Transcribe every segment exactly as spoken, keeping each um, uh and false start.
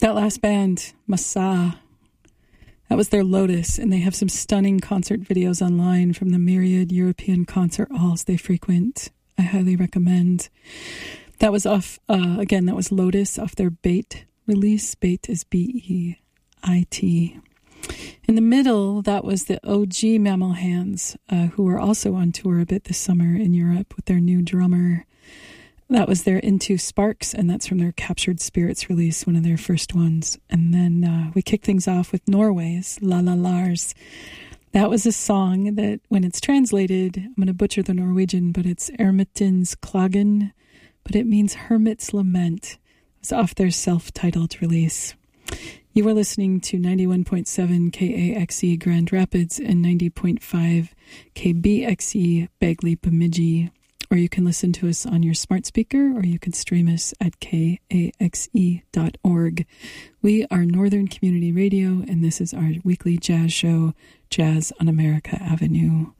That last band, Massa, that was their Lotus, and they have some stunning concert videos online from the myriad European concert halls they frequent. I highly recommend. That was off, uh, again, that was Lotus off their Bait release. Bait is B E I T. In the middle, that was the O G Mammal Hands, uh, who were also on tour a bit this summer in Europe with their new drummer. That was their Into Sparks, and that's from their Captured Spirits release, one of their first ones. And then uh, we kicked things off with Norway's La La Lars. That was a song that, when it's translated, I'm going to butcher the Norwegian, but it's Ermitens Klagen, but it means Hermit's Lament. It was off their self-titled release. You are listening to ninety-one point seven K A X E Grand Rapids and ninety point five K B X E Bagley Bemidji. Or you can listen to us on your smart speaker, or you can stream us at K A X E dot org. We are Northern Community Radio, and this is our weekly jazz show, Jazz on America Avenue.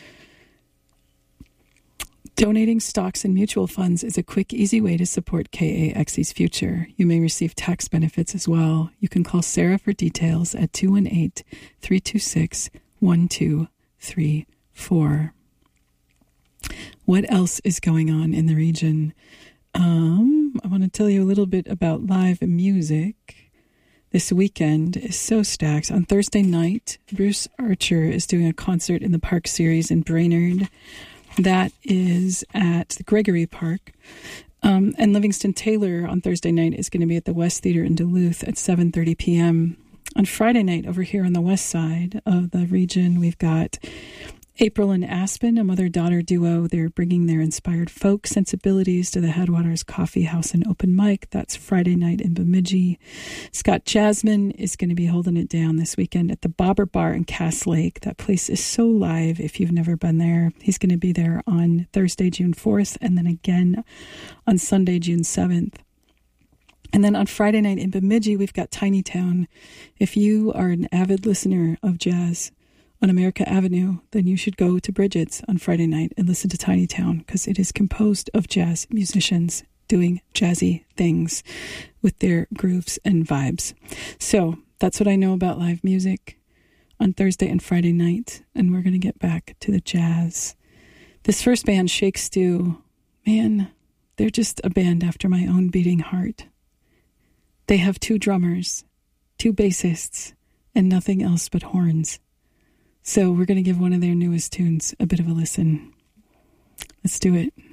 Donating stocks and mutual funds is a quick, easy way to support K A X E's future. You may receive tax benefits as well. You can call Sarah for details at two one eight, three two six, one two three four. What else is going on in the region? Um, I want to tell you a little bit about live music. This weekend is so stacked. On Thursday night, Bruce Archer is doing a concert in the Park Series in Brainerd. That is at the Gregory Park. Um, and Livingston Taylor on Thursday night is going to be at the West Theater in Duluth at seven thirty p.m. On Friday night, over here on the west side of the region, we've got April and Aspen, a mother-daughter duo. They're bringing their inspired folk sensibilities to the Headwaters Coffee House and Open Mic. That's Friday night in Bemidji. Scott Jasmine is going to be holding it down this weekend at the Bobber Bar in Cass Lake. That place is so live if you've never been there. He's going to be there on Thursday, June fourth, and then again on Sunday, June seventh. And then on Friday night in Bemidji, we've got Tiny Town. If you are an avid listener of jazz on America Avenue, then you should go to Bridget's on Friday night and listen to Tiny Town, because it is composed of jazz musicians doing jazzy things with their grooves and vibes. So that's what I know about live music on Thursday and Friday night, and we're going to get back to the jazz. This first band, Shake Stew, man, they're just a band after my own beating heart. They have two drummers, two bassists, and nothing else but horns. So we're going to give one of their newest tunes a bit of a listen. Let's do it.